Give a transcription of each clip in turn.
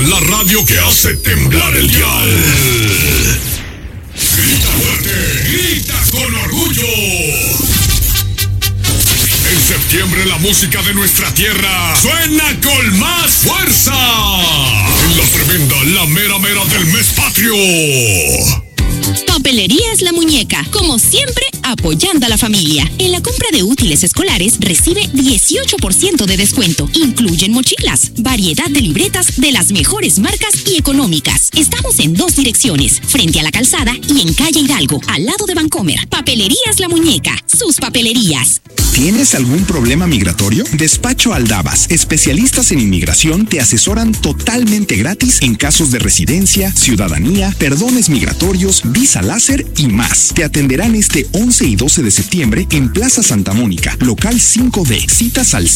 la radio que hace temblar el dial. Grita fuerte, grita con orgullo. En septiembre la música de nuestra tierra suena con más fuerza. En la tremenda, la mera mera del mes patrio. Papelerías La Muñeca, como siempre, apoyando a la familia. En la compra de útiles escolares recibe 18% de descuento. Incluyen mochilas, variedad de libretas de las mejores marcas y económicas. Estamos en 2 direcciones, frente a la calzada y en calle Hidalgo, al lado de Vancomer. Papelerías La Muñeca, sus papelerías. ¿Tienes algún problema migratorio? Despacho Aldabas, especialistas en inmigración, te asesoran totalmente gratis en casos de residencia, ciudadanía, perdones migratorios, visa láser y más. Te atenderán este 11 y 12 de septiembre en Plaza Santa Mónica, local 5D. Citas al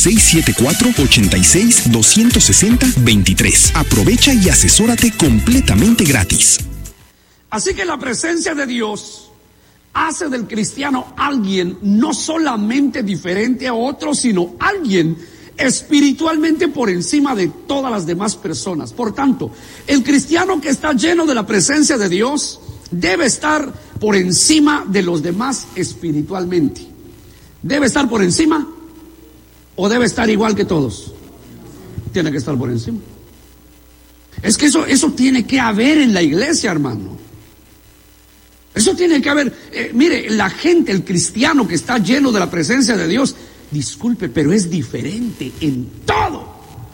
674-86-260-23. Aprovecha y asesórate completamente gratis. Así que la presencia de Dios hace del cristiano alguien no solamente diferente a otros, sino alguien espiritualmente por encima de todas las demás personas. Por tanto, el cristiano que está lleno de la presencia de Dios debe estar por encima de los demás espiritualmente. ¿Debe estar por encima o debe estar igual que todos? Tiene que estar por encima. Es que eso tiene que haber en la iglesia, hermano. Eso tiene que haber. Mire, la gente, el cristiano que está lleno de la presencia de Dios, disculpe, pero es diferente en todo.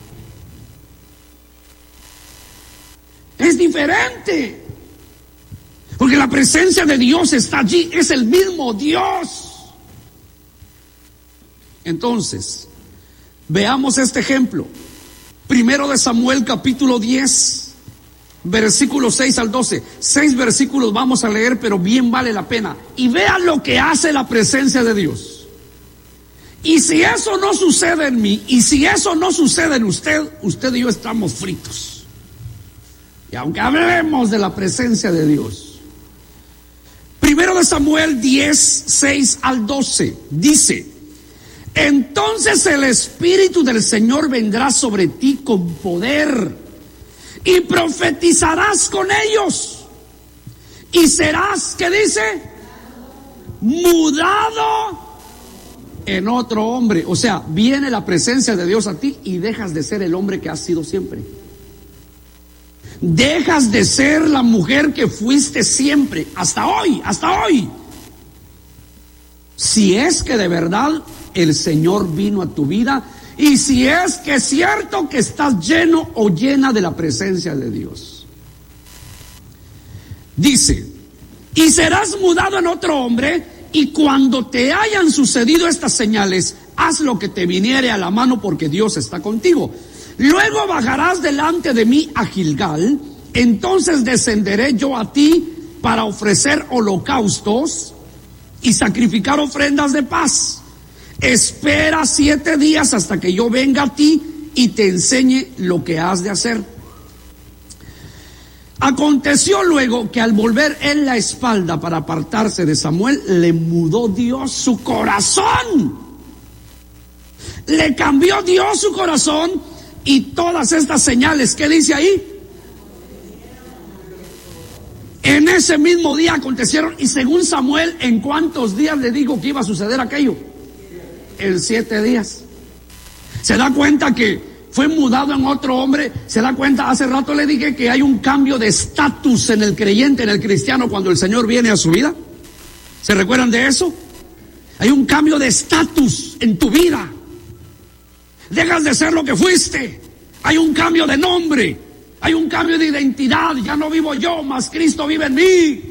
Es diferente. Porque la presencia de Dios está allí, es el mismo Dios. Entonces, veamos este ejemplo. Primero de Samuel, capítulo 10. Versículos 6 al 12. 6 versículos vamos a leer, pero bien vale la pena. Y vean lo que hace la presencia de Dios. Y si eso no sucede en mí, y si eso no sucede en usted, usted y yo estamos fritos. Y aunque hablemos de la presencia de Dios. Primero de Samuel 10, 6 al 12. Dice: entonces el Espíritu del Señor vendrá sobre ti con poder, y profetizarás con ellos, y serás, ¿qué dice? Mudado en otro hombre. O sea, viene la presencia de Dios a ti y dejas de ser el hombre que has sido siempre. Dejas de ser la mujer que fuiste siempre, hasta hoy. Si es que de verdad el Señor vino a tu vida, y si es que es cierto que estás lleno o llena de la presencia de Dios. Dice: y serás mudado en otro hombre, y cuando te hayan sucedido estas señales, haz lo que te viniere a la mano, porque Dios está contigo. Luego bajarás delante de mí a Gilgal, entonces descenderé yo a ti para ofrecer holocaustos y sacrificar ofrendas de paz. Espera 7 días hasta que yo venga a ti y te enseñe lo que has de hacer. Aconteció luego que al volver él la espalda para apartarse de Samuel, le mudó Dios su corazón. Le cambió Dios su corazón, y todas estas señales, ¿qué dice ahí? En ese mismo día acontecieron. Y según Samuel, ¿en cuántos días le dijo que iba a suceder aquello? En 7 días. ¿Se da cuenta que fue mudado en otro hombre? ¿Se da cuenta? Hace rato le dije que hay un cambio de estatus en el creyente, en el cristiano, cuando el Señor viene a su vida. ¿Se recuerdan de eso? Hay un cambio de estatus en tu vida. Dejas de ser lo que fuiste. Hay un cambio de nombre. Hay un cambio de identidad. Ya no vivo yo, mas Cristo vive en mí.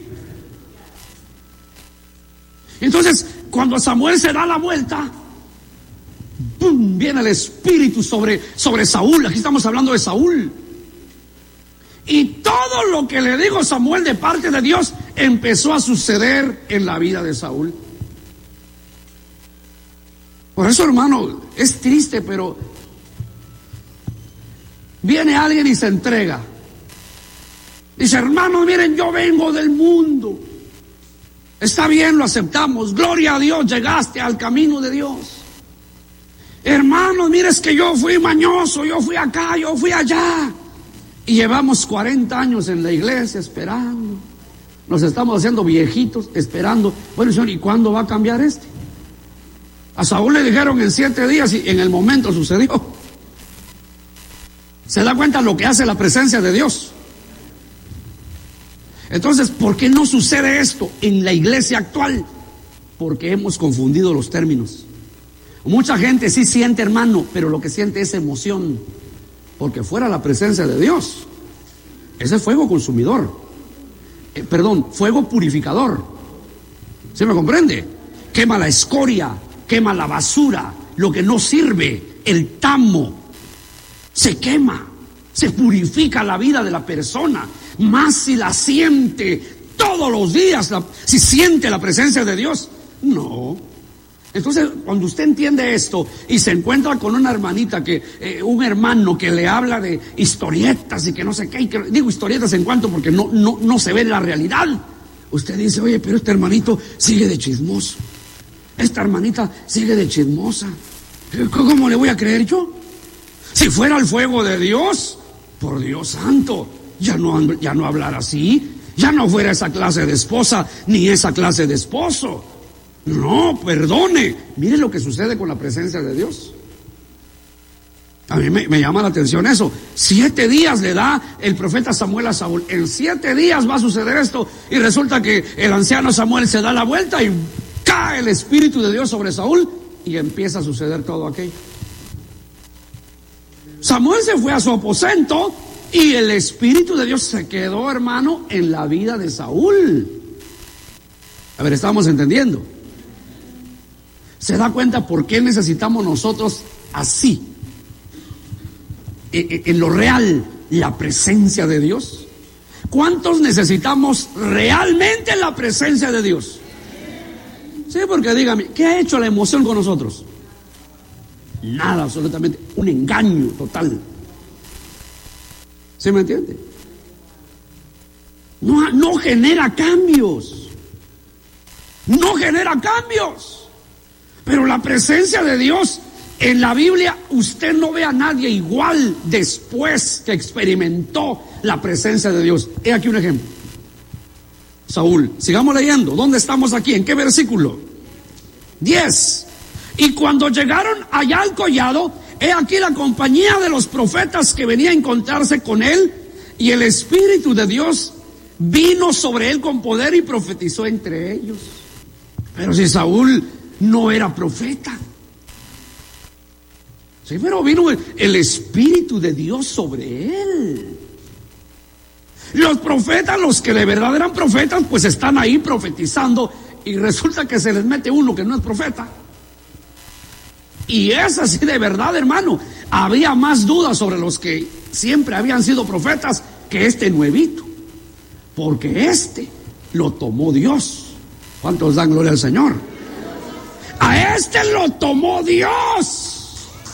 Entonces, cuando Samuel se da la vuelta, ¡pum!, viene el Espíritu sobre Saúl. Aquí estamos hablando de Saúl. Y todo lo que le dijo Samuel de parte de Dios empezó a suceder en la vida de Saúl. Por eso, hermano, es triste, pero viene alguien y se entrega. Dice: hermano, miren, yo vengo del mundo. Está bien, lo aceptamos. Gloria a Dios, llegaste al camino de Dios. Hermanos, mire, es que yo fui mañoso, yo fui acá, yo fui allá. Y llevamos 40 años en la iglesia esperando. Nos estamos haciendo viejitos esperando. Bueno, Señor, ¿y cuándo va a cambiar este? A Saúl le dijeron en 7 días y en el momento sucedió. ¿Se da cuenta lo que hace la presencia de Dios? Entonces, ¿por qué no sucede esto en la iglesia actual? Porque hemos confundido los términos. Mucha gente sí siente, hermano, pero lo que siente es emoción. Porque fuera la presencia de Dios, ese fuego consumidor, fuego purificador. ¿Se me comprende? Quema la escoria, quema la basura, lo que no sirve, el tamo. Se quema, se purifica la vida de la persona. Más si la siente todos los días, si siente la presencia de Dios. No. Entonces, cuando usted entiende esto y se encuentra con una hermanita un hermano que le habla de historietas y que no sé qué, digo historietas en cuanto porque no se ve la realidad. Usted dice, oye, pero este hermanito sigue de chismoso. Esta hermanita sigue de chismosa. ¿Cómo le voy a creer yo? Si fuera el fuego de Dios, por Dios santo, ya no hablar así, ya no fuera esa clase de esposa ni esa clase de esposo. No, perdone. Mire lo que sucede con la presencia de Dios. A mí me llama la atención eso. 7 días le da el profeta Samuel a Saúl. En 7 días va a suceder esto. Y resulta que el anciano Samuel se da la vuelta y cae el Espíritu de Dios sobre Saúl. Y empieza a suceder todo aquello. Samuel se fue a su aposento y el Espíritu de Dios se quedó, hermano, en la vida de Saúl. A ver, ¿estamos entendiendo? ¿Se da cuenta por qué necesitamos nosotros así? En lo real, la presencia de Dios. ¿Cuántos necesitamos realmente la presencia de Dios? Sí, porque dígame, ¿qué ha hecho la emoción con nosotros? Nada, absolutamente, un engaño total. ¿Sí me entiende? No genera cambios. No genera cambios. Pero la presencia de Dios en la Biblia, usted no ve a nadie igual después que experimentó la presencia de Dios. He aquí un ejemplo. Saúl, sigamos leyendo. ¿Dónde estamos aquí? ¿En qué versículo? 10. Y cuando llegaron allá al collado, he aquí la compañía de los profetas que venía a encontrarse con él, y el Espíritu de Dios vino sobre él con poder y profetizó entre ellos. Pero si Saúl no era profeta. Sí, pero vino el Espíritu de Dios sobre él. Los profetas, los que de verdad eran profetas, pues están ahí profetizando y resulta que se les mete uno que no es profeta. Y es así de verdad, hermano. Había más dudas sobre los que siempre habían sido profetas que este nuevito. Porque este lo tomó Dios. ¿Cuántos dan gloria al Señor? A este lo tomó Dios.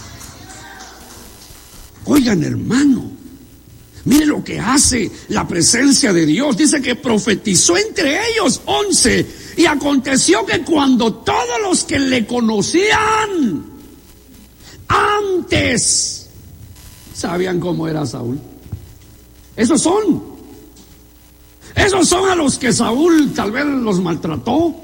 Oigan, hermano, mire lo que hace la presencia de Dios. Dice que profetizó entre ellos 11. Y aconteció que cuando todos los que le conocían antes sabían cómo era Saúl. Esos son a los que Saúl tal vez los maltrató.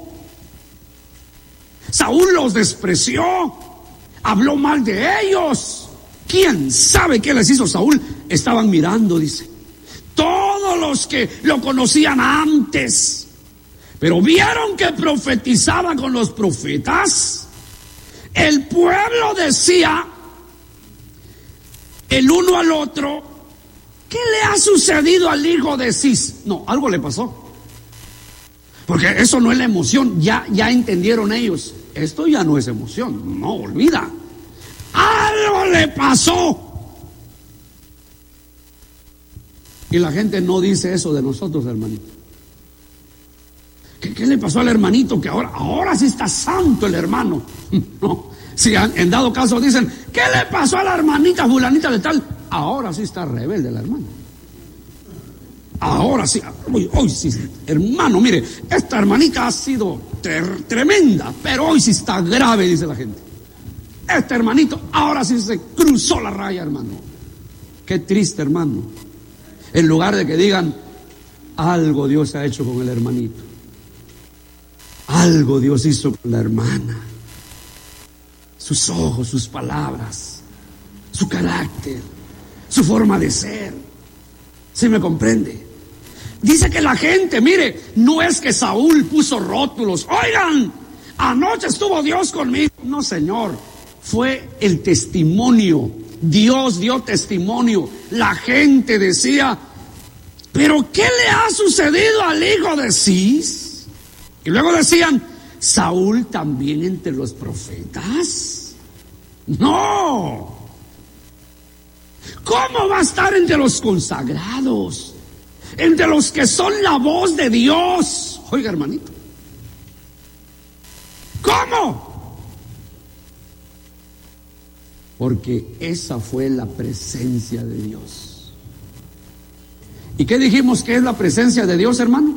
Saúl los despreció, habló mal de ellos. ¿Quién sabe qué les hizo Saúl? Estaban mirando, dice. Todos los que lo conocían antes, pero vieron que profetizaba con los profetas. El pueblo decía el uno al otro: ¿qué le ha sucedido al hijo de Cis? No, algo le pasó. Porque eso no es la emoción, ya entendieron ellos. Esto ya no es emoción, no, olvida. Algo le pasó. Y la gente no dice eso de nosotros, hermanito. ¿Qué le pasó al hermanito? Que ahora sí está santo el hermano. No, si en dado caso dicen, ¿qué le pasó a la hermanita fulanita de tal? Ahora sí está rebelde la hermana. Ahora sí, hoy sí, hermano, mire, esta hermanita ha sido tremenda, pero hoy sí está grave, dice la gente. Este hermanito ahora sí se cruzó la raya, hermano. Qué triste, hermano. En lugar de que digan, algo Dios ha hecho con el hermanito, algo Dios hizo con la hermana, sus ojos, sus palabras, su carácter, su forma de ser. ¿Sí me comprende? Dice que la gente, mire, no es que Saúl puso rótulos, oigan, anoche estuvo Dios conmigo. No, Señor, fue el testimonio. Dios dio testimonio. La gente decía, ¿pero qué le ha sucedido al hijo de Cis? Y luego decían, ¿Saúl también entre los profetas? No. ¿Cómo va a estar entre los consagrados? Entre los que son la voz de Dios. Oiga, hermanito, ¿cómo? Porque esa fue la presencia de Dios. ¿Y qué dijimos que es la presencia de Dios, hermano?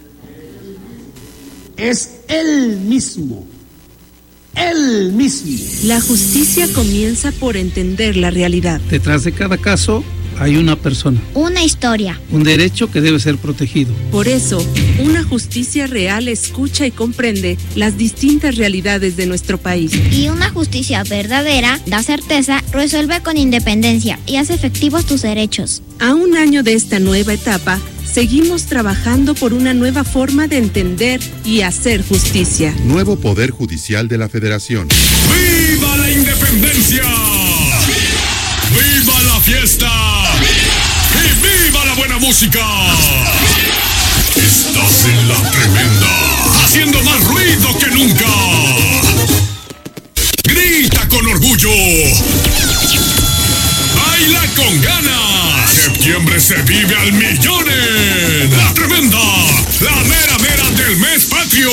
Es Él mismo. Él mismo. La justicia comienza por entender la realidad. Detrás de cada caso hay una persona, una historia, un derecho que debe ser protegido. Por eso, una justicia real escucha y comprende las distintas realidades de nuestro país. Y una justicia verdadera da certeza, resuelve con independencia y hace efectivos tus derechos. A un año de esta nueva etapa, seguimos trabajando por una nueva forma de entender y hacer justicia. Nuevo Poder Judicial de la Federación. ¡Viva la independencia! ¡Viva la fiesta! ¡Y viva la buena música! Estás en la tremenda, haciendo más ruido que nunca. ¡Grita con orgullo! ¡Baila con ganas! Septiembre se vive al millón en La Tremenda, la mera mera del mes patrio.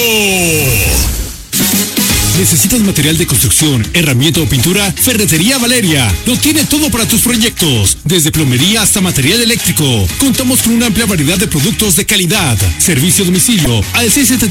¿Necesitas material de construcción, herramienta o pintura? Ferretería Valeria lo tiene todo para tus proyectos, desde plomería hasta material eléctrico. Contamos con una amplia variedad de productos de calidad. Servicio a domicilio al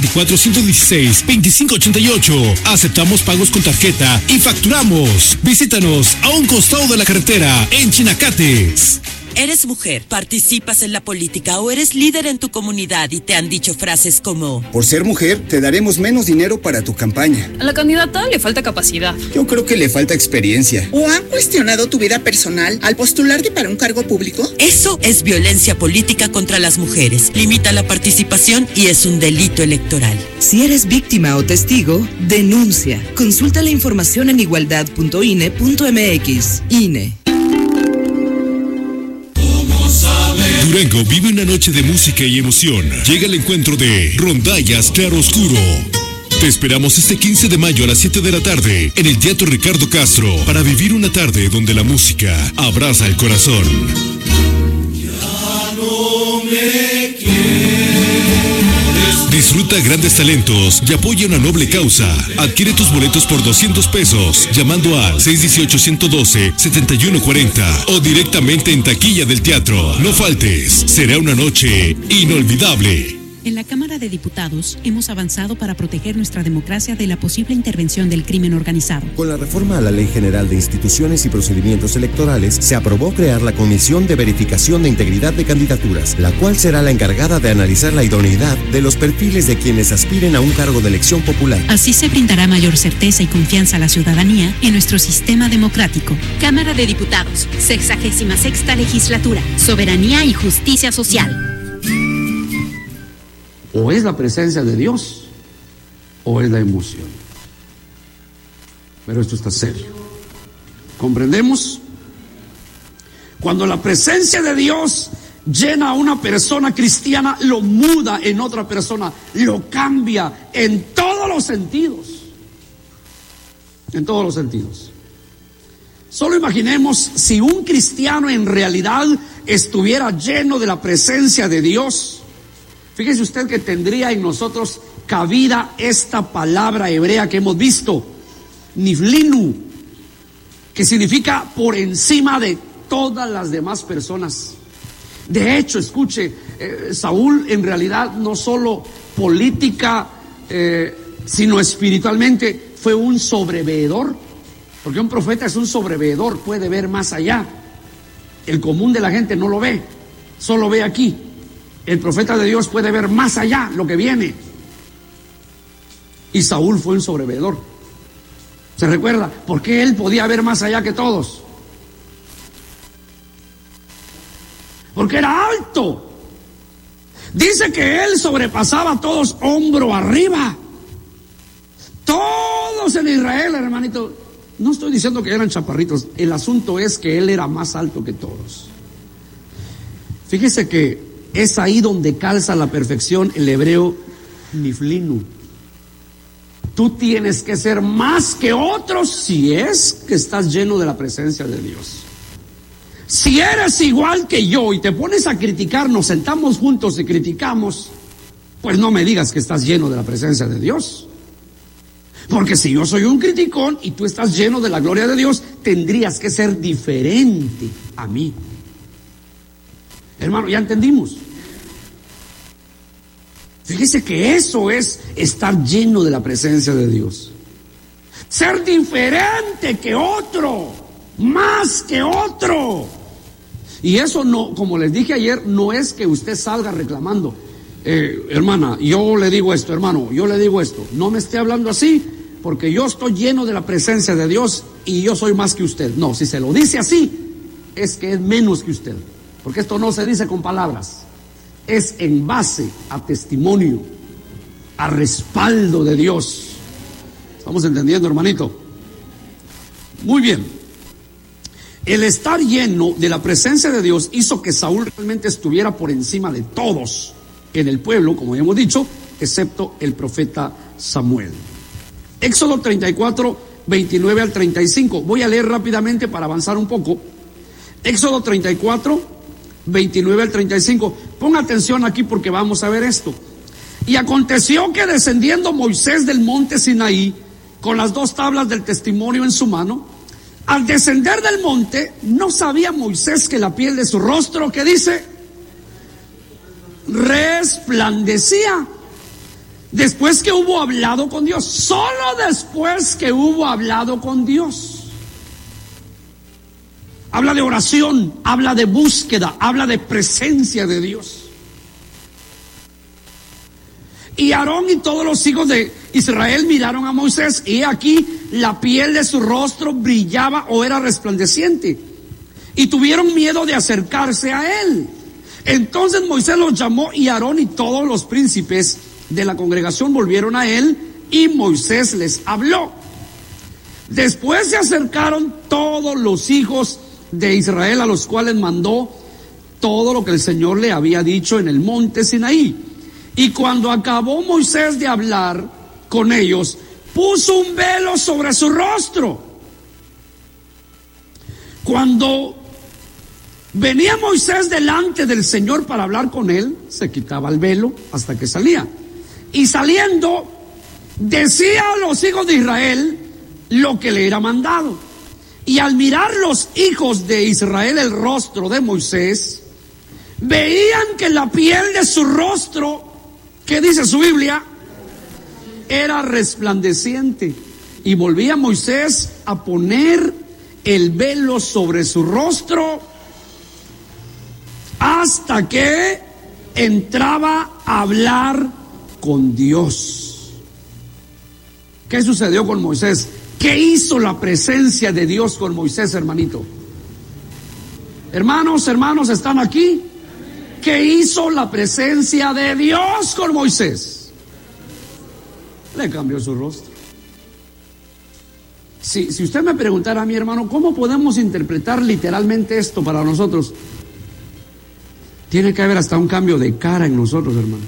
674-116-2588. Aceptamos pagos con tarjeta y facturamos. Visítanos a un costado de la carretera en Chinacates. ¿Eres mujer, participas en la política o eres líder en tu comunidad y te han dicho frases como: por ser mujer, te daremos menos dinero para tu campaña? A la candidata le falta capacidad. Yo creo que le falta experiencia. ¿O han cuestionado tu vida personal al postularte para un cargo público? Eso es violencia política contra las mujeres. Limita la participación y es un delito electoral. Si eres víctima o testigo, denuncia. Consulta la información en igualdad.ine.mx. INE. Durango vive una noche de música y emoción. Llega el encuentro de Rondallas Claroscuro. Te esperamos este 15 de mayo a las 7 de la tarde en el Teatro Ricardo Castro para vivir una tarde donde la música abraza el corazón. Ya no me quieres. Disfruta grandes talentos y apoya una noble causa. Adquiere tus boletos por 200 pesos llamando al 618-112-7140 o directamente en taquilla del teatro. No faltes, será una noche inolvidable. En la Cámara de Diputados hemos avanzado para proteger nuestra democracia de la posible intervención del crimen organizado. Con la reforma a la Ley General de Instituciones y Procedimientos Electorales, se aprobó crear la Comisión de Verificación de Integridad de Candidaturas, la cual será la encargada de analizar la idoneidad de los perfiles de quienes aspiren a un cargo de elección popular. Así se brindará mayor certeza y confianza a la ciudadanía en nuestro sistema democrático. Cámara de Diputados, 66ª Legislatura, Soberanía y Justicia Social. O es la presencia de Dios o es la emoción. Pero esto está serio. ¿Comprendemos? Cuando la presencia de Dios llena a una persona cristiana, lo muda en otra persona, lo cambia en todos los sentidos. En todos los sentidos. Solo imaginemos si un cristiano en realidad estuviera lleno de la presencia de Dios. Fíjese usted que tendría en nosotros cabida esta palabra hebrea que hemos visto, niflinu, que significa por encima de todas las demás personas. De hecho, escuche, Saúl en realidad no solo política, sino espiritualmente fue un sobreveedor, porque un profeta es un sobreveedor, puede ver más allá. El común de la gente no lo ve. solo ve aquí. El profeta de Dios puede ver más allá lo que viene. Y Saúl fue un sobreveedor. ¿Se recuerda? ¿Por qué él podía ver más allá que todos? Porque era alto. Dice que él sobrepasaba a todos hombro arriba. Todos en Israel, hermanito. No estoy diciendo que eran chaparritos. El asunto es que él era más alto que todos. Fíjese que es ahí donde calza la perfección el hebreo niflinu. Tú tienes que ser más que otros si es que estás lleno de la presencia de Dios. Si eres igual que yo y te pones a criticar, nos sentamos juntos y criticamos, pues no me digas que estás lleno de la presencia de Dios. Porque si yo soy un criticón y tú estás lleno de la gloria de Dios, tendrías que ser diferente a mí. Hermano, ya entendimos. Fíjese que eso es estar lleno de la presencia de Dios. Ser diferente que otro, más que otro. Y eso no, como les dije ayer, no es que usted salga reclamando. Hermana, yo le digo esto, hermano, yo le digo esto. No me esté hablando así, porque yo estoy lleno de la presencia de Dios y yo soy más que usted. No, si se lo dice así, es que es menos que usted. Porque esto no se dice con palabras. Es en base a testimonio, a respaldo de Dios. ¿Estamos entendiendo, hermanito? Muy bien. El estar lleno de la presencia de Dios hizo que Saúl realmente estuviera por encima de todos en el pueblo, como hemos dicho, excepto el profeta Samuel. Éxodo 34, 29 al 35. Voy a leer rápidamente para avanzar un poco. Éxodo 34, 29 al 35. Ponga atención aquí porque vamos a ver esto. Y aconteció que descendiendo Moisés del monte Sinaí con las 2 tablas del testimonio en su mano, al descender del monte, no sabía Moisés que la piel de su rostro, ¿qué dice? Resplandecía. Después que hubo hablado con Dios, solo después que hubo hablado con Dios. Habla de oración, habla de búsqueda, habla de presencia de Dios. Y Aarón y todos los hijos de Israel miraron a Moisés y aquí la piel de su rostro brillaba o era resplandeciente. Y tuvieron miedo de acercarse a él. Entonces Moisés los llamó y Aarón y todos los príncipes de la congregación volvieron a él y Moisés les habló. Después se acercaron todos los hijos de Israel a los cuales mandó todo lo que el Señor le había dicho en el monte Sinaí. Y cuando acabó Moisés de hablar con ellos, puso un velo sobre su rostro. Cuando venía Moisés delante del Señor para hablar con él, se quitaba el velo hasta que salía. Y saliendo, decía a los hijos de Israel lo que le era mandado. Y al mirar los hijos de Israel el rostro de Moisés, veían que la piel de su rostro, ¿qué dice su Biblia? Era resplandeciente. Y volvía Moisés a poner el velo sobre su rostro hasta que entraba a hablar con Dios. ¿Qué sucedió con Moisés? ¿Qué hizo la presencia de Dios con Moisés, hermanito? Hermanos, ¿están aquí? ¿Qué hizo la presencia de Dios con Moisés? Le cambió su rostro. Si usted me preguntara a mi hermano, ¿cómo podemos interpretar literalmente esto para nosotros? Tiene que haber hasta un cambio de cara en nosotros, hermano.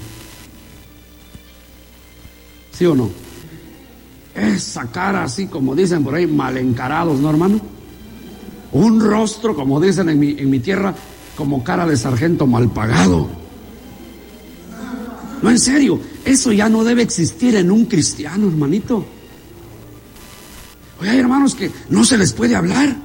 ¿Sí o no? Esa cara así como dicen por ahí, mal encarados, ¿no, hermano? Un rostro, como dicen en mi tierra, como cara de sargento mal pagado. No, en serio, eso ya no debe existir en un cristiano, hermanito. Oye, hay hermanos que no se les puede hablar.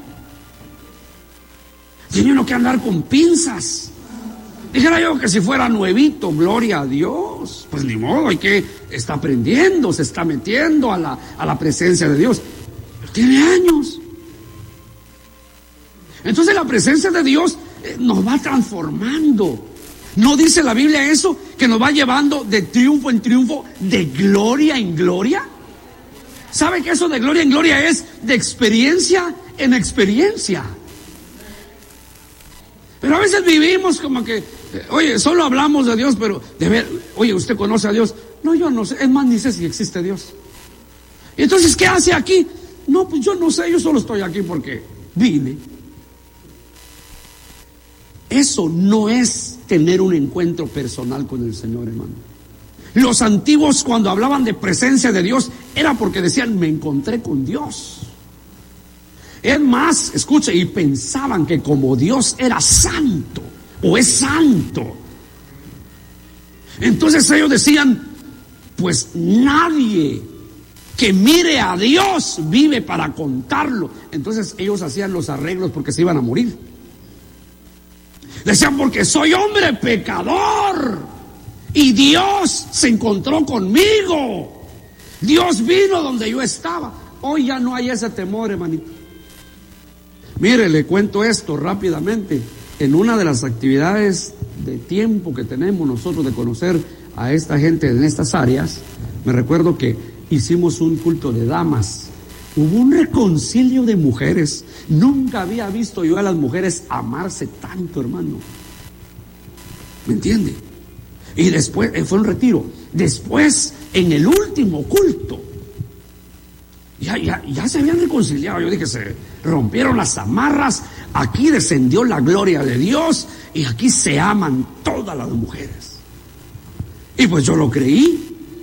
Tiene uno que andar con pinzas. Dijera yo que si fuera nuevito, gloria a Dios, pues ni modo, está aprendiendo, se está metiendo a la presencia de Dios. Pero tiene años. Entonces la presencia de Dios nos va transformando. ¿No dice la Biblia eso? Que nos va llevando de triunfo en triunfo, de gloria en gloria. ¿Sabe que eso de gloria en gloria es de experiencia en experiencia? Pero a veces vivimos como que, oye, solo hablamos de Dios, pero de ver, oye, ¿usted conoce a Dios? No, yo no sé, es más, ni sé si existe Dios. Y entonces, ¿qué hace aquí? No, pues yo no sé, yo solo estoy aquí porque vine. Eso no es tener un encuentro personal con el Señor, hermano. Los antiguos, cuando hablaban de presencia de Dios, era porque decían, me encontré con Dios. Es más, escuche, y pensaban que como Dios era santo, o es santo, entonces ellos decían, pues nadie que mire a Dios vive para contarlo. Entonces ellos hacían los arreglos porque se iban a morir. Decían, porque soy hombre pecador y Dios se encontró conmigo. Dios vino donde yo estaba. Hoy ya no hay ese temor, hermanito. Mire, le cuento esto rápidamente. En una de las actividades de tiempo que tenemos nosotros de conocer a esta gente en estas áreas, me recuerdo que hicimos un culto de damas. Hubo un reconcilio de mujeres. Nunca había visto yo a las mujeres amarse tanto, hermano. ¿Me entiende? Y después fue un retiro. Después, en el último culto, ya se habían reconciliado. Yo dije, se rompieron las amarras. Aquí descendió la gloria de Dios y aquí se aman todas las mujeres. Y pues yo lo creí.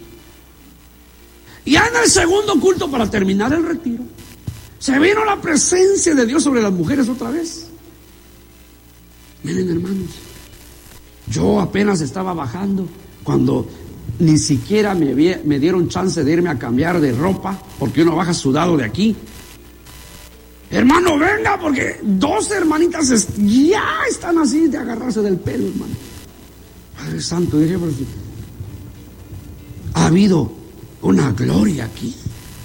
Y ya en el segundo culto, para terminar el retiro, se vino la presencia de Dios sobre las mujeres otra vez. Miren, hermanos, yo apenas estaba bajando cuando ni siquiera me dieron chance de irme a cambiar de ropa, porque uno baja sudado de aquí. Hermano, venga, porque dos hermanitas ya están así de agarrarse del pelo, hermano. Padre Santo, dije, pero ha habido una gloria aquí.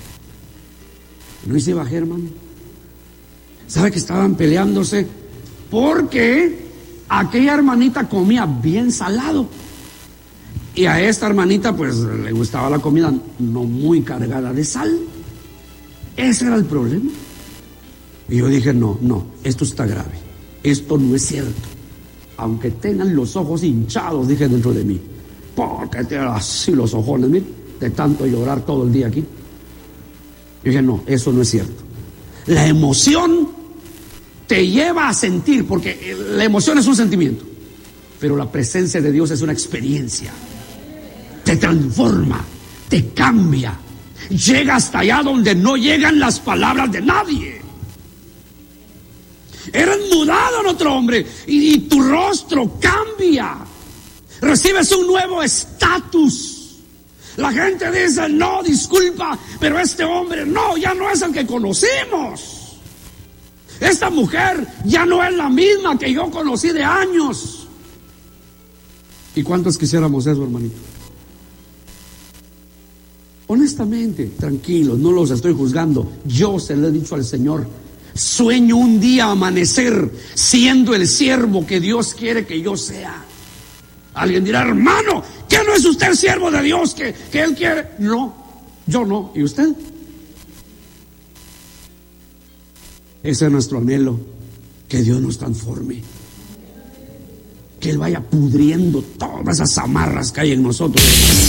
No hice bajé, hermano. ¿Sabe que estaban peleándose? Porque aquella hermanita comía bien salado y a esta hermanita pues le gustaba la comida no muy cargada de sal. Ese era el problema. Y yo dije, no, esto está grave. Esto no es cierto. Aunque tengan los ojos hinchados, dije dentro de mí. Porque tienen así los ojones, mire, de tanto llorar todo el día aquí. Yo dije, no, eso no es cierto. La emoción te lleva a sentir, porque la emoción es un sentimiento, pero la presencia de Dios es una experiencia. Te transforma, te cambia, llega hasta allá donde no llegan las palabras de nadie. Eres mudado en otro hombre y tu rostro cambia. Recibes un nuevo estatus. La gente dice, no, disculpa, pero este hombre no, ya no es el que conocimos. Esta mujer ya no es la misma que yo conocí de años. ¿Y cuántos quisiéramos eso, hermanito? Honestamente, tranquilos, no los estoy juzgando. Yo se lo he dicho al Señor. Sueño un día amanecer siendo el siervo que Dios quiere que yo sea. Alguien dirá, hermano, ¿qué no es usted el siervo de Dios que Él quiere? No, yo no. ¿Y usted? Ese es nuestro anhelo, que Dios nos transforme, que Él vaya pudriendo todas esas amarras que hay en nosotros.